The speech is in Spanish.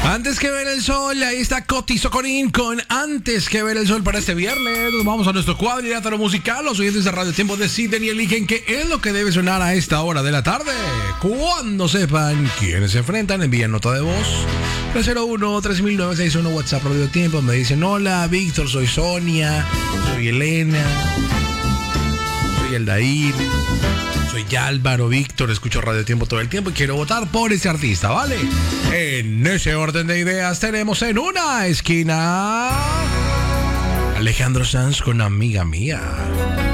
Antes que ver el sol, ahí está Cotizo Corín con Antes que ver el sol para este viernes. Nos vamos a nuestro cuadrilátero musical. Los oyentes de Radio Tiempo deciden y eligen qué es lo que debe sonar a esta hora de la tarde. Cuando sepan quiénes se enfrentan, envían nota de voz 301-3961 WhatsApp Radio Tiempo. Me dicen: hola Víctor, soy Sonia, soy Elena, soy Aldair, soy Álvaro, Víctor, escucho Radio Tiempo todo el tiempo y quiero votar por ese artista, ¿vale? En ese orden de ideas tenemos en una esquina Alejandro Sanz con Amiga Mía.